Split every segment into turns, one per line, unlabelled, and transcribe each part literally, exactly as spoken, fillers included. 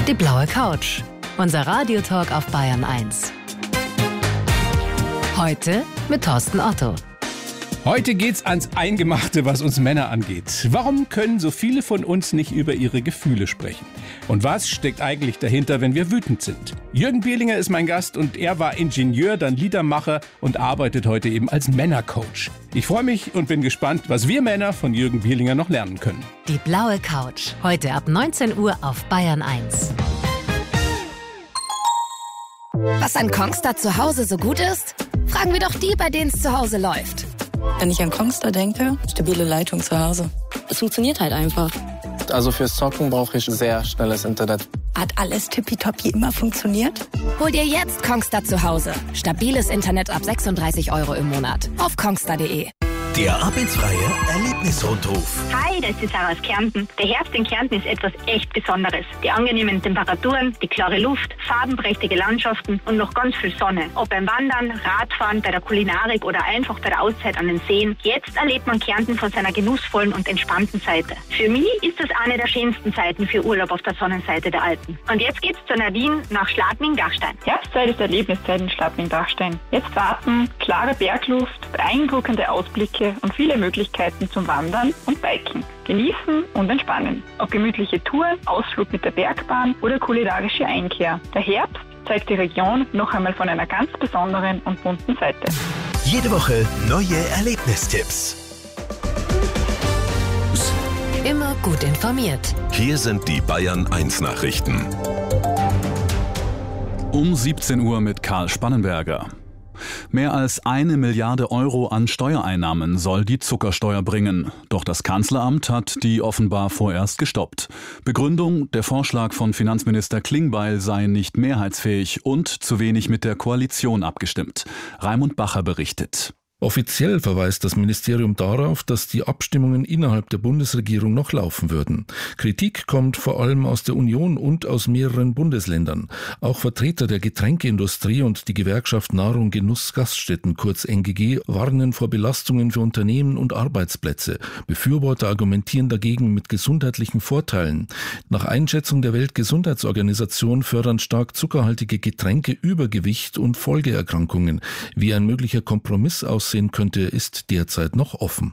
Die blaue Couch. Unser Radiotalk auf Bayern eins. Heute mit Thorsten Otto.
Heute geht's ans Eingemachte, was uns Männer angeht. Warum können so viele von uns nicht über ihre Gefühle sprechen? Und was steckt eigentlich dahinter, wenn wir wütend sind? Jürgen Bierlinger ist mein Gast und er war Ingenieur, dann Liedermacher und arbeitet heute eben als Männercoach. Ich freue mich und bin gespannt, was wir Männer von Jürgen Bierlinger noch lernen können.
Die blaue Couch. Heute ab neunzehn Uhr auf Bayern eins.
Was an Kongstar zu Hause so gut ist? Fragen wir doch die, bei denen es zu Hause läuft.
Wenn ich an Kongstar denke, stabile Leitung zu Hause. Es funktioniert halt einfach.
Also fürs Zocken brauche ich sehr schnelles Internet.
Hat alles tippitoppi immer funktioniert?
Hol dir jetzt Kongstar zu Hause. Stabiles Internet ab sechsunddreißig Euro im Monat. Auf kongstar punkt de.
Der arbeitsfreie Erlebnisrundruf.
Hi, das ist die Sarah aus Kärnten. Der Herbst in Kärnten ist etwas echt Besonderes. Die angenehmen Temperaturen, die klare Luft, farbenprächtige Landschaften und noch ganz viel Sonne. Ob beim Wandern, Radfahren, bei der Kulinarik oder einfach bei der Auszeit an den Seen. Jetzt erlebt man Kärnten von seiner genussvollen und entspannten Seite. Für mich ist das eine der schönsten Zeiten für Urlaub auf der Sonnenseite der Alpen. Und jetzt geht's zu Nadine nach Schladming-Dachstein.
Herbstzeit ist Erlebniszeit in Schladming-Dachstein. Jetzt warten klare Bergluft, beeindruckende Ausblicke und viele Möglichkeiten zum Wandern und Biken. Genießen und entspannen. Ob gemütliche Touren, Ausflug mit der Bergbahn oder kulinarische Einkehr. Der Herbst zeigt die Region noch einmal von einer ganz besonderen und bunten Seite.
Jede Woche neue Erlebnistipps.
Immer gut informiert.
Hier sind die Bayern eins Nachrichten.
Um siebzehn Uhr mit Karl Spannenberger. Mehr als eine Milliarde Euro an Steuereinnahmen soll die Zuckersteuer bringen. Doch das Kanzleramt hat die offenbar vorerst gestoppt. Begründung: Der Vorschlag von Finanzminister Klingbeil sei nicht mehrheitsfähig und zu wenig mit der Koalition abgestimmt. Raimund Bacher berichtet.
Offiziell verweist das Ministerium darauf, dass die Abstimmungen innerhalb der Bundesregierung noch laufen würden. Kritik kommt vor allem aus der Union und aus mehreren Bundesländern. Auch Vertreter der Getränkeindustrie und die Gewerkschaft Nahrung Genuss Gaststätten, kurz N G G, warnen vor Belastungen für Unternehmen und Arbeitsplätze. Befürworter argumentieren dagegen mit gesundheitlichen Vorteilen. Nach Einschätzung der Weltgesundheitsorganisation fördern stark zuckerhaltige Getränke Übergewicht und Folgeerkrankungen. Wie ein möglicher Kompromiss aussehen könnte, ist derzeit noch offen.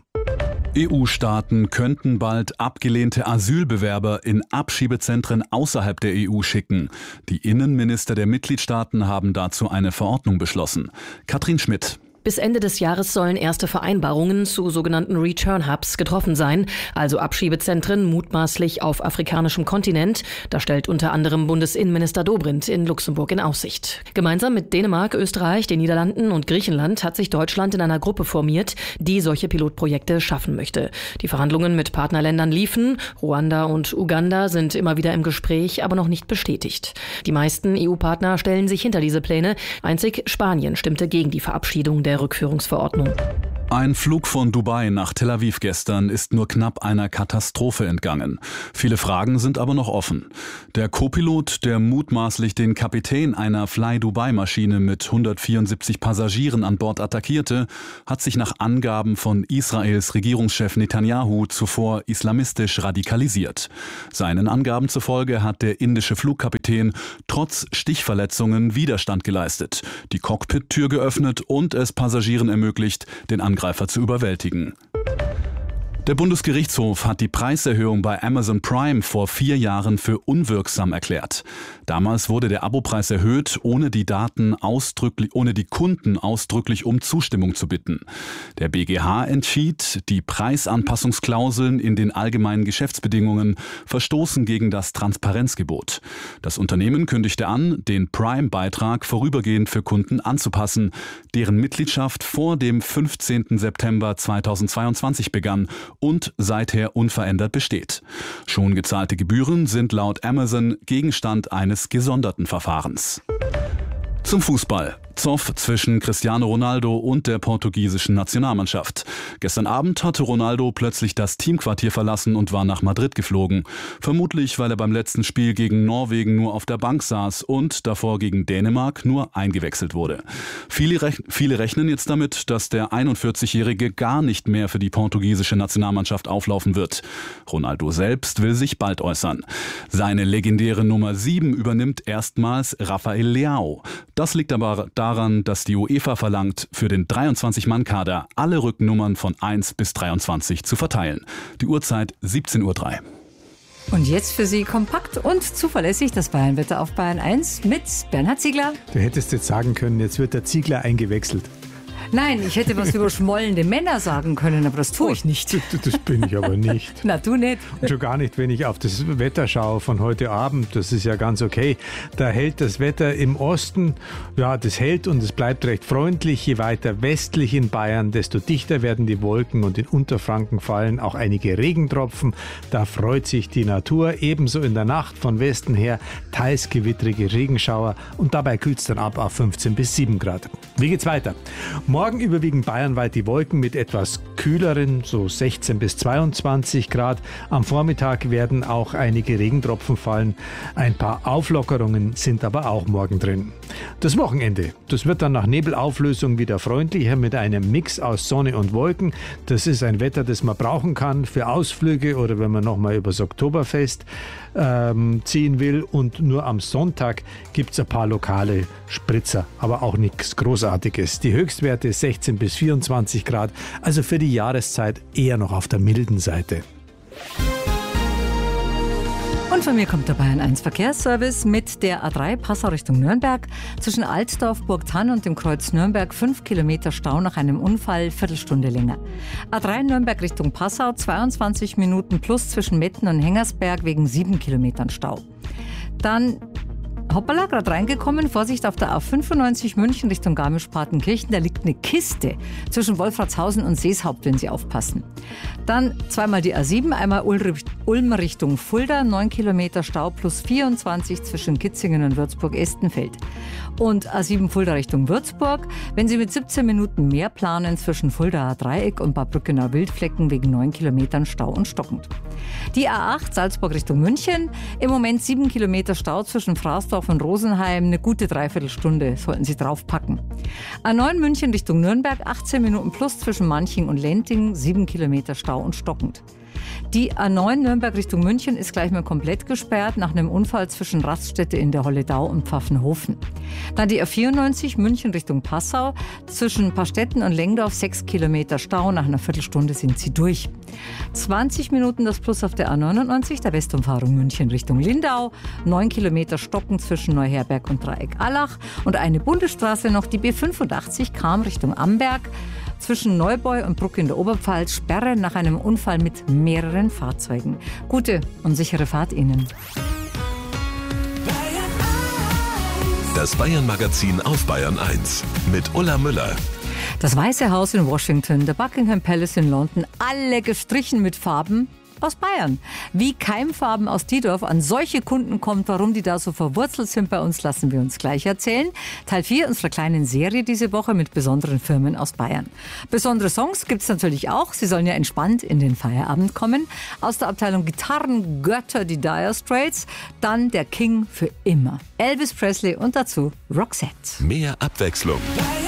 E U-Staaten könnten bald abgelehnte Asylbewerber in Abschiebezentren außerhalb der E U schicken. Die Innenminister der Mitgliedstaaten haben dazu eine Verordnung beschlossen. Katrin Schmidt.
Bis Ende des Jahres sollen erste Vereinbarungen zu sogenannten Return Hubs getroffen sein, also Abschiebezentren mutmaßlich auf afrikanischem Kontinent. Das stellt unter anderem Bundesinnenminister Dobrindt in Luxemburg in Aussicht. Gemeinsam mit Dänemark, Österreich, den Niederlanden und Griechenland hat sich Deutschland in einer Gruppe formiert, die solche Pilotprojekte schaffen möchte. Die Verhandlungen mit Partnerländern liefen. Ruanda und Uganda sind immer wieder im Gespräch, aber noch nicht bestätigt. Die meisten E U-Partner stellen sich hinter diese Pläne. Einzig Spanien stimmte gegen die Verabschiedung der Der Rückführungsverordnung.
Ein Flug von Dubai nach Tel Aviv gestern ist nur knapp einer Katastrophe entgangen. Viele Fragen sind aber noch offen. Der Co-Pilot, der mutmaßlich den Kapitän einer Fly-Dubai-Maschine mit hundertvierundsiebzig Passagieren an Bord attackierte, hat sich nach Angaben von Israels Regierungschef Netanyahu zuvor islamistisch radikalisiert. Seinen Angaben zufolge hat der indische Flugkapitän trotz Stichverletzungen Widerstand geleistet, die Cockpit-Tür geöffnet und es Passagieren ermöglicht, den Angreifer zu überwältigen. Der Bundesgerichtshof hat die Preiserhöhung bei Amazon Prime vor vier Jahren für unwirksam erklärt. Damals wurde der Abopreis erhöht, ohne die Daten ausdrücklich, ohne die Kunden ausdrücklich um Zustimmung zu bitten. Der B G H entschied, die Preisanpassungsklauseln in den allgemeinen Geschäftsbedingungen verstoßen gegen das Transparenzgebot. Das Unternehmen kündigte an, den Prime-Beitrag vorübergehend für Kunden anzupassen, deren Mitgliedschaft vor dem fünfzehnten September zweitausendzweiundzwanzig begann und seither unverändert besteht. Schon gezahlte Gebühren sind laut Amazon Gegenstand eines gesonderten Verfahrens. Zum Fußball. Zoff zwischen Cristiano Ronaldo und der portugiesischen Nationalmannschaft. Gestern Abend hatte Ronaldo plötzlich das Teamquartier verlassen und war nach Madrid geflogen. Vermutlich, weil er beim letzten Spiel gegen Norwegen nur auf der Bank saß und davor gegen Dänemark nur eingewechselt wurde. Viele, rech- viele rechnen jetzt damit, dass der einundvierzigjährige gar nicht mehr für die portugiesische Nationalmannschaft auflaufen wird. Ronaldo selbst will sich bald äußern. Seine legendäre Nummer sieben übernimmt erstmals Rafael Leao. Das liegt aber daran, dass die UEFA verlangt, für den dreiundzwanzig-Mann-Kader alle Rückennummern von eins bis dreiundzwanzig zu verteilen. Die Uhrzeit siebzehn Uhr drei.
Und jetzt für Sie kompakt und zuverlässig das Bayernwetter auf Bayern eins mit Bernhard Ziegler.
Du hättest jetzt sagen können, jetzt wird der Ziegler eingewechselt.
Nein, ich hätte was über schmollende Männer sagen können, aber das tue ich nicht.
Das bin ich aber nicht.
Na, du nicht.
Und schon gar nicht, wenn ich auf das Wetter schaue von heute Abend. Das ist ja ganz okay. Da hält das Wetter im Osten, ja, das hält und es bleibt recht freundlich. Je weiter westlich in Bayern, desto dichter werden die Wolken und in Unterfranken fallen auch einige Regentropfen. Da freut sich die Natur. Ebenso in der Nacht von Westen her teils gewittrige Regenschauer und dabei kühlt es dann ab auf fünfzehn bis sieben Grad. Wie geht's weiter? Morgen überwiegen bayernweit die Wolken mit etwas kühleren, so sechzehn bis zweiundzwanzig Grad. Am Vormittag werden auch einige Regentropfen fallen. Ein paar Auflockerungen sind aber auch morgen drin. Das Wochenende, das wird dann nach Nebelauflösung wieder freundlicher mit einem Mix aus Sonne und Wolken. Das ist ein Wetter, das man brauchen kann für Ausflüge oder wenn man nochmal übers Oktoberfest ähm, ziehen will. Und nur am Sonntag gibt es ein paar lokale Spritzer, aber auch nichts Großartiges. Die Höchstwerte sechzehn bis vierundzwanzig Grad, also für die Jahreszeit eher noch auf der milden Seite.
Und von mir kommt der Bayern eins Verkehrsservice mit der A drei Passau Richtung Nürnberg. Zwischen Altdorf, Burgthann und dem Kreuz Nürnberg fünf Kilometer Stau nach einem Unfall, Viertelstunde länger. A drei Nürnberg Richtung Passau zweiundzwanzig Minuten plus zwischen Metten und Hengersberg wegen sieben Kilometern Stau. Dann hoppala, gerade reingekommen. Vorsicht auf der A fünfundneunzig München Richtung Garmisch-Partenkirchen. Da liegt eine Kiste zwischen Wolfratshausen und Seeshaupt, wenn Sie aufpassen. Dann zweimal die A sieben, einmal Ulm Richtung Fulda. neun Kilometer Stau plus vierundzwanzig zwischen Kitzingen und Würzburg-Estenfeld. Und A sieben Fulda Richtung Würzburg. Wenn Sie mit siebzehn Minuten mehr planen zwischen Fuldaer Dreieck und Bad Brückener Wildflecken wegen neun Kilometern Stau und stockend. Die A acht Salzburg Richtung München. Im Moment sieben Kilometer Stau zwischen Fraßdorf und Rosenheim. Eine gute Dreiviertelstunde sollten Sie draufpacken. A neun München Richtung Nürnberg. achtzehn Minuten plus zwischen Manching und Lenting. sieben Kilometer Stau und stockend. Die A neun Nürnberg Richtung München ist gleich mal komplett gesperrt nach einem Unfall zwischen Raststätte in der Holledau und Pfaffenhofen. Dann die A vierundneunzig München Richtung Passau. Zwischen Pastetten und Lengdorf sechs Kilometer Stau. Nach einer Viertelstunde sind Sie durch. zwanzig Minuten das Plus auf der A neunundneunzig, der Westumfahrung München Richtung Lindau. neun Kilometer Stocken zwischen Neuherberg und Dreieck-Allach. Und eine Bundesstraße noch, die B fünfundachtzig kam Richtung Amberg. Zwischen Neubeu und Bruck in der Oberpfalz Sperre nach einem Unfall mit mehreren Fahrzeugen. Gute und sichere Fahrt Ihnen.
Das Bayern-Magazin auf Bayern eins mit Ulla Müller.
Das Weiße Haus in Washington, der Buckingham Palace in London, alle gestrichen mit Farben aus Bayern. Wie Keimfarben aus Diedorf an solche Kunden kommt, warum die da so verwurzelt sind bei uns, lassen wir uns gleich erzählen. Teil vier unserer kleinen Serie diese Woche mit besonderen Firmen aus Bayern. Besondere Songs gibt's natürlich auch. Sie sollen ja entspannt in den Feierabend kommen. Aus der Abteilung Gitarrengötter die Dire Straits, dann der King für immer, Elvis Presley und dazu Roxette.
Mehr Abwechslung.